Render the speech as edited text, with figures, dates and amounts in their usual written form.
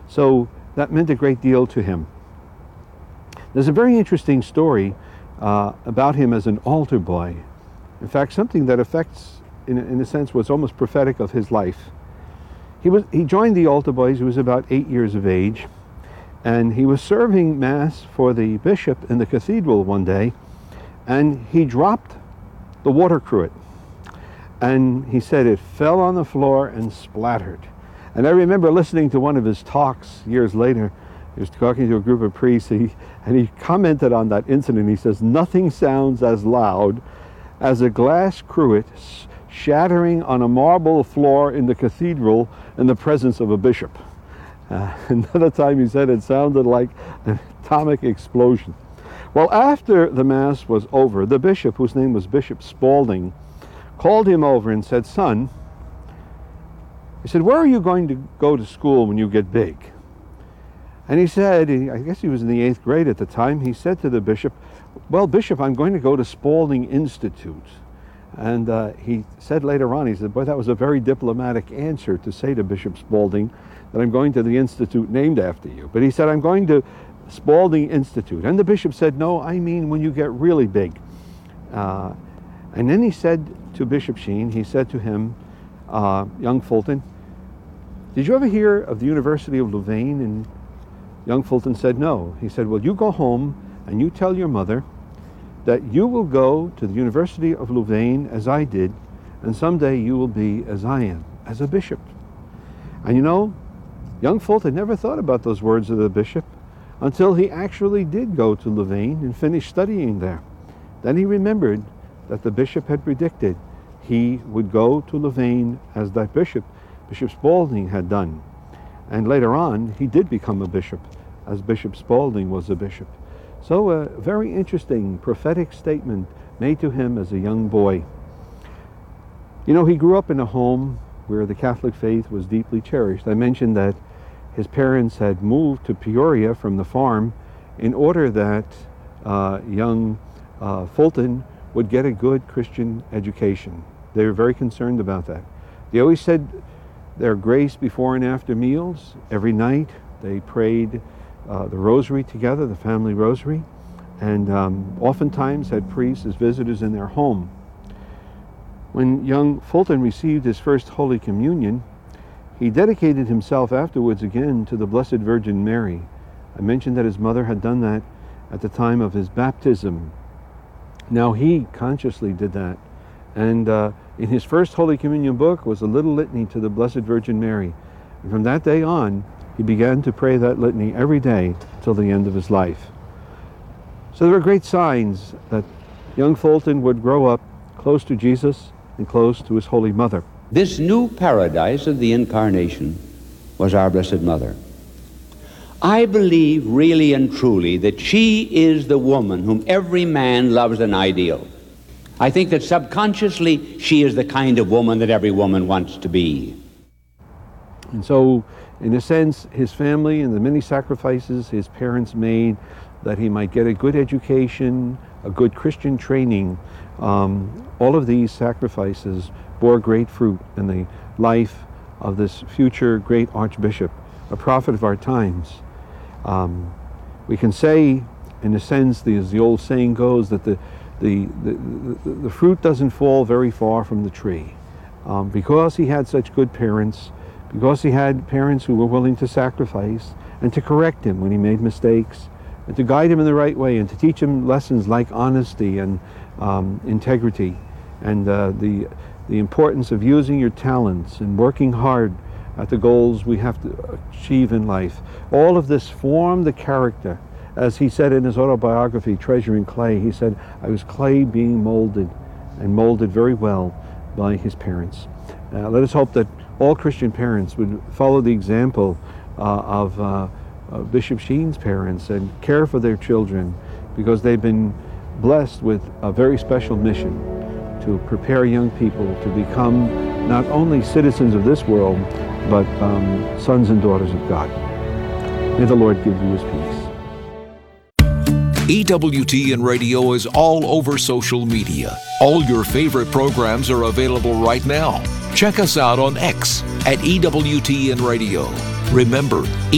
So that meant a great deal to him. There's a very interesting story about him as an altar boy. In fact, something that affects, in a sense, was almost prophetic of his life. He joined the altar boys. He was about 8 years of age, and he was serving Mass for the bishop in the cathedral one day, and he dropped the water cruet. And he said it fell on the floor and splattered. And I remember listening to one of his talks years later. He was talking to a group of priests, and he commented on that incident. He says, "Nothing sounds as loud as a glass cruet shattering on a marble floor in the cathedral in the presence of a bishop." Another time he said it sounded like an atomic explosion. Well, after the Mass was over, the bishop, whose name was Bishop Spalding, called him over and said, "Son," he said, "where are you going to go to school when you get big?" And he said, I guess he was in the 8th grade at the time, he said to the bishop, "Well, Bishop, I'm going to go to Spalding Institute." And he said later on, he said, "Boy, that was a very diplomatic answer to say to Bishop Spalding that I'm going to the institute named after you." But he said, "I'm going to Spalding Institute." And the bishop said, "No, I mean when you get really big." And then he said to Bishop Sheen, he said to him, "Young Fulton, did you ever hear of the University of Louvain?" And young Fulton said, "No." He said, "Well, you go home and you tell your mother that you will go to the University of Louvain as I did, and someday you will be as I am, as a bishop." And you know, young Fulton never thought about those words of the bishop until he actually did go to Louvain and finish studying there. Then he remembered that the bishop had predicted he would go to Louvain as that bishop, Bishop Spalding, had done. And later on, he did become a bishop, as Bishop Spalding was a bishop. So a very interesting prophetic statement made to him as a young boy. You know, he grew up in a home where the Catholic faith was deeply cherished. I mentioned that his parents had moved to Peoria from the farm in order that young Fulton would get a good Christian education. They were very concerned about that. They always said their grace before and after meals. Every night they prayed the rosary together, the family rosary, and oftentimes had priests as visitors in their home. When young Fulton received his first Holy Communion, he dedicated himself afterwards again to the Blessed Virgin Mary. I mentioned that his mother had done that at the time of his baptism. Now he consciously did that. And in his first Holy Communion book was a little litany to the Blessed Virgin Mary. And from that day on, he began to pray that litany every day till the end of his life. So there were great signs that young Fulton would grow up close to Jesus and close to his Holy Mother. This new paradise of the Incarnation was our Blessed Mother. I believe really and truly that she is the woman whom every man loves an ideal. I think that subconsciously she is the kind of woman that every woman wants to be. And so, in a sense, his family and the many sacrifices his parents made that he might get a good education, a good Christian training, all of these sacrifices bore great fruit in the life of this future great Archbishop, a prophet of our times. We can say, in a sense, as the old saying goes, that the fruit doesn't fall very far from the tree. Because he had such good parents, because he had parents who were willing to sacrifice and to correct him when he made mistakes, and to guide him in the right way, and to teach him lessons like honesty and integrity, and the importance of using your talents and working hard at the goals we have to achieve in life. All of this formed the character. As he said in his autobiography, Treasuring Clay, he said, "I was clay being molded, and molded very well by his parents." Let us hope that all Christian parents would follow the example of Bishop Sheen's parents and care for their children, because they've been blessed with a very special mission to prepare young people to become not only citizens of this world, but sons and daughters of God. May the Lord give you his peace. EWTN Radio is all over social media. All your favorite programs are available right now. Check us out on X at EWTN Radio. Remember,